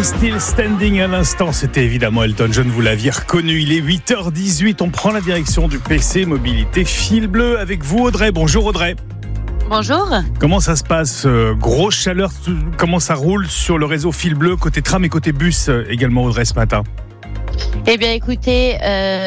Still Standing à l'instant, c'était évidemment Elton John, vous l'aviez reconnu. Il est 8h18, on prend la direction du PC Mobilité Fil Bleu avec vous Audrey. Bonjour Audrey. Bonjour. Comment ça se passe? Grosse chaleur, comment ça roule sur le réseau Fil Bleu, côté tram et côté bus également Audrey ce matin? Eh bien écoutez...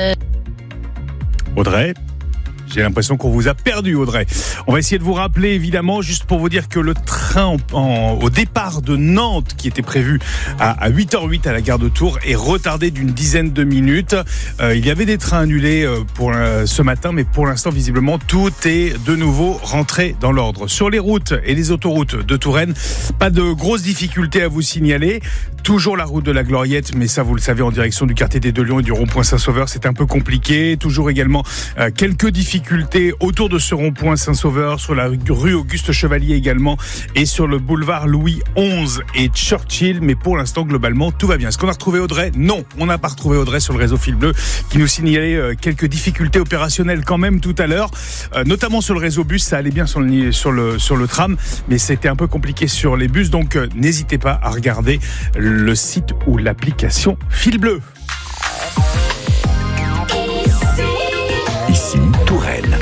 Audrey, j'ai l'impression qu'on vous a perdu Audrey. On va essayer de vous rappeler évidemment, juste pour vous dire que le train au départ de Nantes qui était prévu à 8h08 à la gare de Tours est retardé d'une dizaine de minutes. Il y avait des trains annulés pour ce matin, mais pour l'instant visiblement tout est de nouveau rentré dans l'ordre. Sur les routes et les autoroutes de Touraine, pas de grosses difficultés à vous signaler. Toujours la route de la Gloriette, mais ça vous le savez, en direction du quartier des Deux Lions et du rond-point Saint-Sauveur, c'est un peu compliqué. Toujours également quelques difficultés autour de ce rond-point Saint-Sauveur, sur la rue Auguste Chevalier également, et sur le boulevard Louis XI et Churchill. Mais pour l'instant, globalement, tout va bien. Est-ce qu'on a retrouvé Audrey? Non, on n'a pas retrouvé Audrey sur le réseau Fil Bleu, qui nous signalait quelques difficultés opérationnelles quand même tout à l'heure, notamment sur le réseau bus. Ça allait bien sur le tram, mais c'était un peu compliqué sur les bus. Donc n'hésitez pas à regarder le site ou l'application Fil Bleu. Ici Touraine.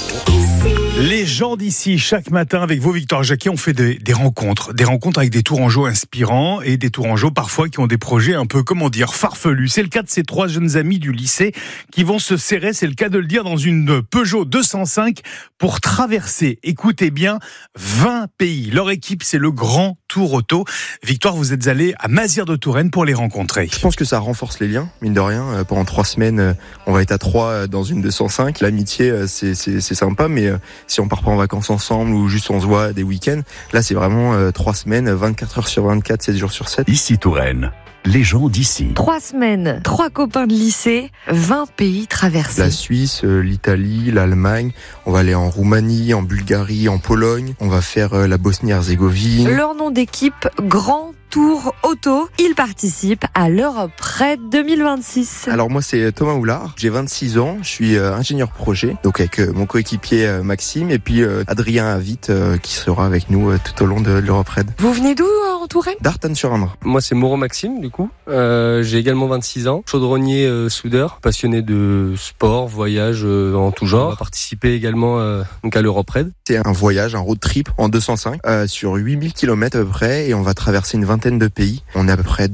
Les gens d'ici, chaque matin avec vous, Victor Jacquet, on fait des rencontres avec des Tourangeaux inspirants et des Tourangeaux parfois qui ont des projets un peu, farfelus. C'est le cas de ces 3 jeunes amis du lycée qui vont se serrer, c'est le cas de le dire, dans une Peugeot 205 pour traverser, écoutez bien, 20 pays. Leur équipe, c'est le Grand Tour Auto. Victoire, vous êtes allé à Mazières de Touraine pour les rencontrer. Je pense que ça renforce les liens, mine de rien. Pendant 3 semaines, on va être à 3 dans une 205. L'amitié, c'est sympa, mais si on part pas en vacances ensemble ou juste on se voit des week-ends, là c'est vraiment 3 semaines, 24 heures sur 24, 7 jours sur 7. Ici Touraine. Les gens d'ici. 3 semaines, 3 copains de lycée, 20 pays traversés. La Suisse, l'Italie, l'Allemagne, on va aller en Roumanie, en Bulgarie, en Pologne, on va faire la Bosnie-Herzégovine. Leur nom d'équipe, Grand Tour Auto. Ils participent à l'Europe Raid 2026. Alors moi c'est Thomas Houlard, j'ai 26 ans, je suis ingénieur projet, donc avec mon coéquipier Maxime et puis Adrien Avit qui sera avec nous tout au long de l'Europe Raid. Vous venez d'où en Touraine? d'Artannes-sur-Indre. Moi c'est Moreau Maxime du coup, j'ai également 26 ans, chaudronnier soudeur, passionné de sport, voyage en tout genre. On va participer également donc à l'Europe Raid. C'est un voyage, un road trip en 205 sur 8000 km à peu près et on va traverser une vingtaine de pays. On est à peu près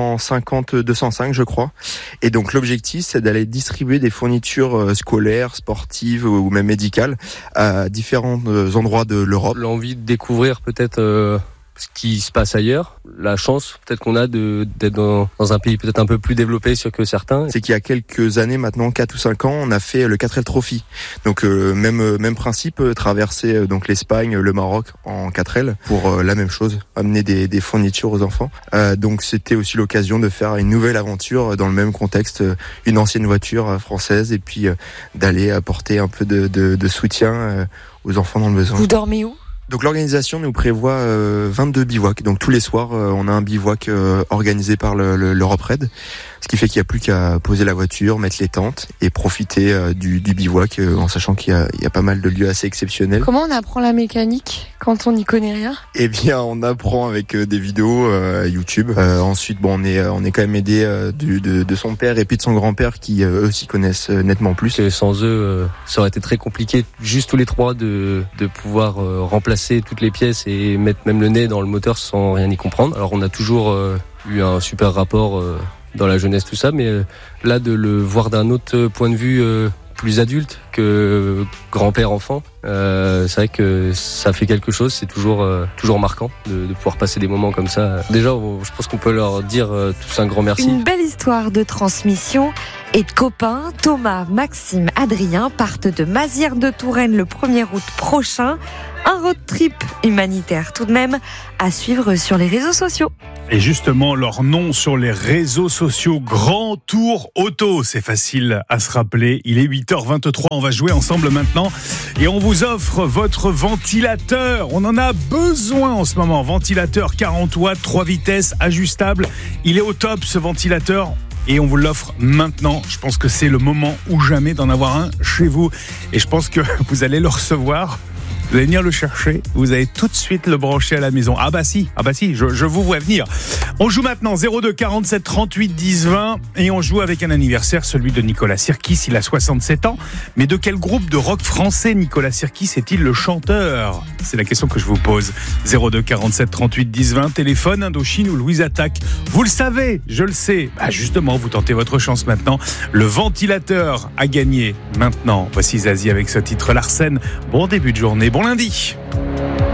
205 je crois. Et donc l'objectif c'est d'aller distribuer des fournitures scolaires, sportives ou même médicales à différents endroits de l'Europe. L'envie de découvrir peut-être ce qui se passe ailleurs, la chance peut-être qu'on a d'être dans un pays peut-être un peu plus développé que certains. C'est qu'il y a quelques années maintenant, 4 ou 5 ans, on a fait le 4L Trophy. Donc même principe, traverser donc l'Espagne, le Maroc en 4L pour la même chose, amener des fournitures aux enfants. Donc c'était aussi l'occasion de faire une nouvelle aventure dans le même contexte, une ancienne voiture française et puis d'aller apporter un peu de soutien aux enfants dans le besoin. Vous dormez où? Donc l'organisation nous prévoit 22 bivouacs. Donc tous les soirs, on a un bivouac organisé par l'Europe Raid. Ce qui fait qu'il n'y a plus qu'à poser la voiture, mettre les tentes et profiter du bivouac en sachant qu'il y a pas mal de lieux assez exceptionnels. Comment on apprend la mécanique quand on n'y connaît rien? Eh bien, on apprend avec des vidéos YouTube. Ensuite, on est quand même aidé de son père et puis de son grand-père qui eux s'y connaissent nettement plus. Et sans eux, ça aurait été très compliqué, juste tous les 3, de pouvoir remplacer toutes les pièces et mettre même le nez dans le moteur sans rien y comprendre. Alors on a toujours eu un super rapport dans la jeunesse, tout ça, mais là de le voir d'un autre point de vue plus adulte que grand-père-enfant, c'est vrai que ça fait quelque chose, c'est toujours marquant de pouvoir passer des moments comme ça. Déjà, je pense qu'on peut leur dire tous un grand merci. Une belle histoire de transmission et de copains. Thomas, Maxime, Adrien partent de Mazières de Touraine le 1er août prochain. Un road trip humanitaire tout de même à suivre sur les réseaux sociaux. Et justement, leur nom sur les réseaux sociaux, Grand Tour Auto, c'est facile à se rappeler. Il est 8h23, on va jouer ensemble maintenant. Et on vous offre votre ventilateur. On en a besoin en ce moment. Ventilateur 40 watts, 3 vitesses, ajustable. Il est au top ce ventilateur. Et on vous l'offre maintenant. Je pense que c'est le moment ou jamais d'en avoir un chez vous. Et je pense que vous allez le recevoir Vous allez venir le chercher, vous allez tout de suite le brancher à la maison. Ah bah si, je vous vois venir. On joue maintenant 02 47 38 10 20 et on joue avec un anniversaire, celui de Nicolas Sirkis, il a 67 ans. Mais de quel groupe de rock français Nicolas Sirkis est-il le chanteur ? C'est la question que je vous pose. 02 47 38 10 20, téléphone, Indochine ou Louise Attaque. Vous le savez, je le sais. Bah justement, vous tentez votre chance maintenant. Le ventilateur a gagné maintenant. Voici Zazie avec ce titre Larsen. Bon début de journée, bon lundi.